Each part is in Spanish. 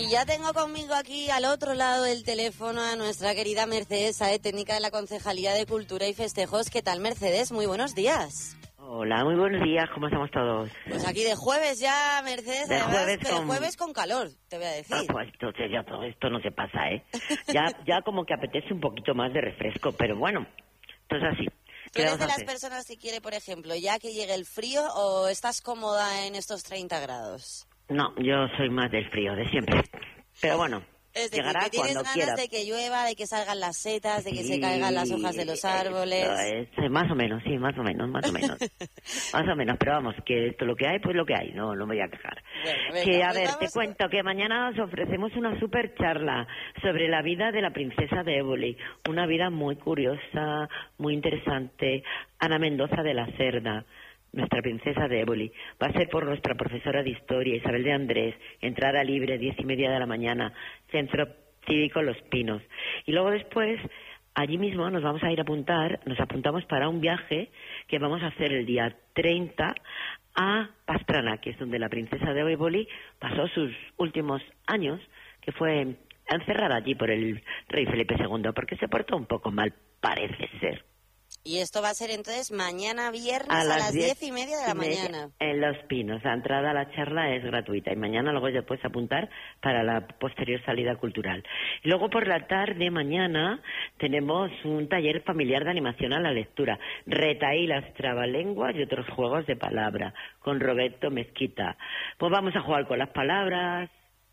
Y ya tengo conmigo aquí al otro lado del teléfono a nuestra querida Mercedes Saez, técnica de la Concejalía de Cultura y Festejos. ¿Qué tal, Mercedes? Muy buenos días. Hola, muy buenos días, ¿cómo estamos todos? Pues aquí de jueves ya, Mercedes, de además, jueves pero con... jueves con calor, te voy a decir. pues entonces ya todo esto no se pasa, ¿eh? Ya como que apetece un poquito más de refresco, pero bueno, entonces así. ¿Tú eres de las personas que quiere, por ejemplo, ya que llegue el frío o estás cómoda en estos 30 grados? No, yo soy más del frío, de siempre. Pero bueno, es decir, llegará que tienes cuando ganas quiera. de que llueva, de que salgan las setas, de que se caigan las hojas de los árboles. Más o menos, sí, más o menos. Más o menos, pero vamos, que esto lo que hay, pues lo que hay, no me voy a quejar. Bueno, venga, que, a pues ver, te cuento que mañana os ofrecemos una super charla sobre la vida de la princesa de Éboli. Una vida muy curiosa, muy interesante. Ana Mendoza de la Cerda, nuestra princesa de Éboli. Va a ser por nuestra profesora de Historia, Isabel de Andrés, entrada libre, 10:30 de la mañana, Centro Cívico Los Pinos. Y luego después, allí mismo nos vamos a ir a nos apuntamos para un viaje que vamos a hacer el día 30 a Pastrana, que es donde la princesa de Éboli pasó sus últimos años, que fue encerrada allí por el rey Felipe II, porque se portó un poco mal, parece ser. Y esto va a ser entonces mañana viernes a las 10:30 de la mañana. En Los Pinos. La entrada a la charla es gratuita y mañana luego ya puedes apuntar para la posterior salida cultural. Y luego por la tarde, mañana, tenemos un taller familiar de animación a la lectura. Retahílas, trabalenguas y otros juegos de palabra con Roberto Mezquita. Pues vamos a jugar con las palabras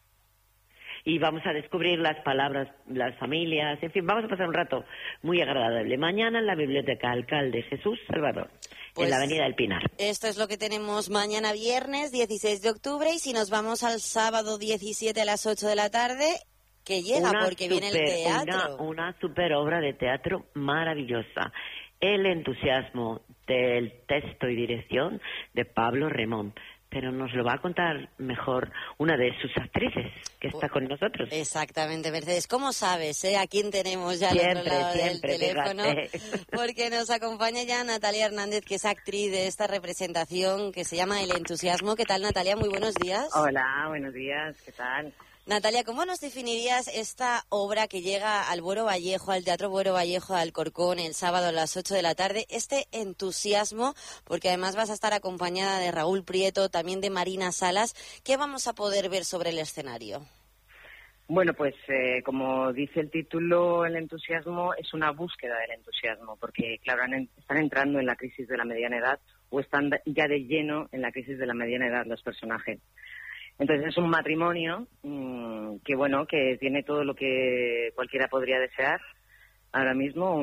y vamos a descubrir las palabras, las familias, en fin, vamos a pasar un rato muy agradable. Mañana en la Biblioteca Alcalde Jesús Salvador, pues, en la Avenida del Pinar. Esto es lo que tenemos mañana viernes 16 de octubre y si nos vamos al sábado 17 a las 8 de la tarde, que llega porque viene el teatro. Una super obra de teatro maravillosa. El entusiasmo del texto y dirección de Pablo Remón. Pero nos lo va a contar mejor una de sus actrices que está con nosotros. Exactamente, Mercedes. ¿Cómo sabes a quién tenemos ya al otro lado del teléfono? Porque nos acompaña ya Natalia Hernández, que es actriz de esta representación que se llama El entusiasmo. ¿Qué tal, Natalia? Muy buenos días. Hola, buenos días. ¿Qué tal? Natalia, ¿cómo nos definirías esta obra que llega al Buero Vallejo, al Teatro Buero Vallejo de Alcorcón, el sábado a las 8 de la tarde? Este entusiasmo, porque además vas a estar acompañada de Raúl Prieto, también de Marina Salas. ¿Qué vamos a poder ver sobre el escenario? Bueno, pues como dice el título, el entusiasmo es una búsqueda del entusiasmo, porque claro, están entrando en la crisis de la mediana edad o están ya de lleno en la crisis de la mediana edad los personajes. Entonces es un matrimonio que tiene todo lo que cualquiera podría desear ahora mismo.